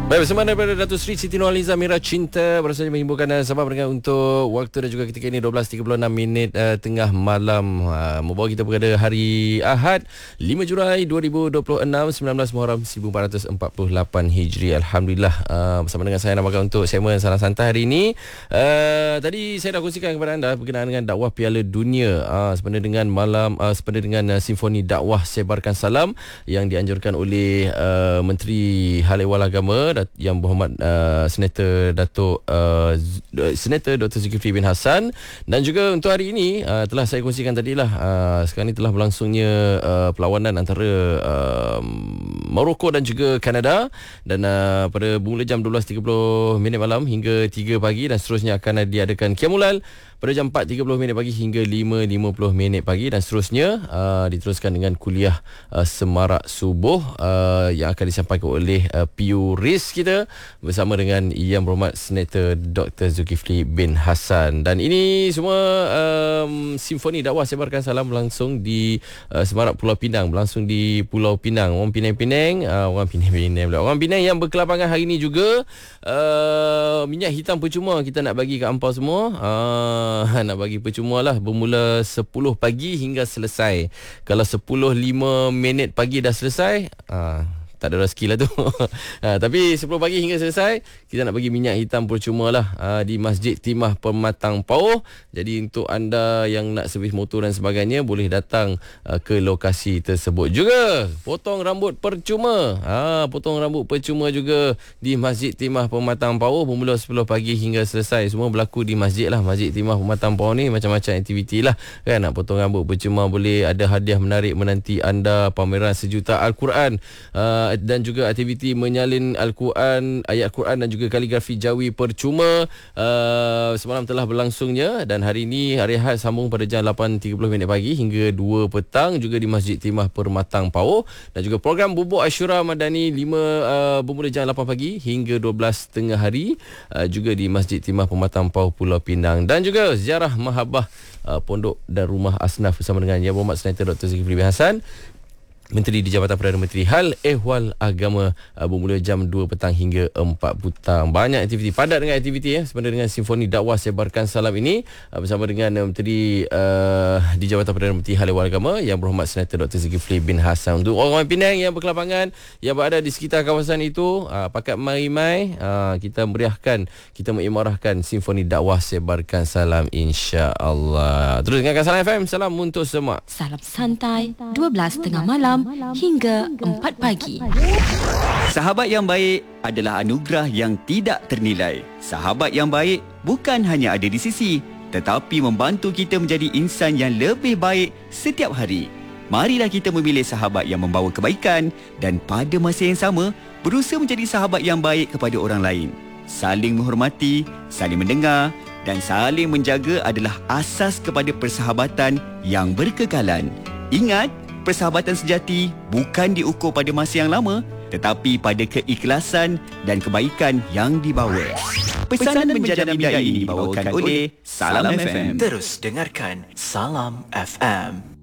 Baik, bersama daripada Datuk Seri Siti Nurhaliza Mira Cinta baru saja menghiburkan sahabat pendengar untuk waktu dan juga ketika ini 12.36 minit tengah malam, membawa kita kepada hari Ahad 5 Julai 2026, 19 Muharram 1448 Hijri. Alhamdulillah, bersama dengan saya namakan untuk segmen Salam Santai hari ini. Tadi saya dah kongsikan kepada anda berkenaan dengan dakwah Piala Dunia, sebenarnya dengan sebenarnya dengan simfoni dakwah sebarkan salam yang dianjurkan oleh Menteri Hal Ehwal Agama Yang Berhormat Senator Senator Dr. Zulkifli bin Hassan. Dan juga untuk hari ini telah saya kongsikan tadilah, sekarang ini telah berlangsungnya perlawanan antara Morocco dan juga Kanada, dan pada bermula jam 12.30 malam hingga 3 pagi, dan seterusnya akan diadakan Qiyamul pada jam 4.30 pagi hingga 5.50 pagi, dan seterusnya diteruskan dengan kuliah semarak subuh yang akan disampaikan oleh PU RIS kita bersama dengan Yang Berhormat Senator Dr. Zulkifli bin Hassan. Dan ini semua simfoni dakwah sebarkan salam berlangsung di semarak Pulau Pinang, berlangsung di Pulau Pinang. Orang Pinang yang berkelapangan hari ini juga. Minyak hitam percuma kita nak bagi kat ampau semua. Nak bagi percuma lah, bermula 10 pagi hingga selesai. Kalau 10.05 pagi dah selesai, tak ada rezeki lah tu. Tapi 10 pagi hingga selesai, kita nak bagi minyak hitam percuma lah di Masjid Timah Pematang Pauh. Jadi untuk anda yang nak servis motor dan sebagainya, boleh datang ke lokasi tersebut. Juga potong rambut percuma, potong rambut percuma juga di Masjid Timah Pematang Pauh, bermula 10 pagi hingga selesai. Semua berlaku di masjid lah. Masjid Timah Pematang Pauh ni macam-macam aktiviti lah kan. Nak potong rambut percuma boleh, ada hadiah menarik menanti anda, pameran sejuta Al-Quran, dan juga aktiviti menyalin Al-Quran, ayat Quran dan juga kaligrafi Jawi percuma. Semalam telah berlangsungnya, dan hari ini hari Ahad sambung pada jam 8.30 pagi hingga 2 petang juga di Masjid Timah Pematang Pauh. Dan juga program Bubuk Asyura Madani bermula jam 8 pagi hingga 12 tengah hari juga di Masjid Timah Pematang Pauh, Pulau Pinang. Dan juga ziarah mahabbah pondok dan rumah asnaf bersama dengan Yang Berhormat Senator Dr. Zulkifli bin Hassan, Menteri di Jabatan Perdana Menteri Hal Ehwal Agama, bermula jam 2 petang hingga 4 petang. Banyak aktiviti, padat dengan aktiviti sebenarnya dengan simfoni dakwah sebarkan salam ini bersama dengan Menteri di Jabatan Perdana Menteri Hal Ehwal Agama Yang Berhormat Senator Dr. Zulkifli bin Hassan. Untuk orang Penang yang berkelapangan yang berada di sekitar kawasan itu, pakat mari-mai kita meriahkan, kita mengimarahkan simfoni dakwah sebarkan salam, insya-Allah. Terus dengarkan Salam FM, salam untuk semua. Salam santai 12 tengah malam hingga 4 pagi. Sahabat yang baik adalah anugerah yang tidak ternilai. Sahabat yang baik bukan hanya ada di sisi, tetapi membantu kita menjadi insan yang lebih baik setiap hari. Marilah kita memilih sahabat yang membawa kebaikan dan pada masa yang sama berusaha menjadi sahabat yang baik kepada orang lain. Saling menghormati, saling mendengar dan saling menjaga adalah asas kepada persahabatan yang berkekalan. Ingat, persahabatan sejati bukan diukur pada masa yang lama, tetapi pada keikhlasan dan kebaikan yang dibawa. Pesanan menjadi bidai ini dibawakan oleh Salam FM. Terus dengarkan Salam FM.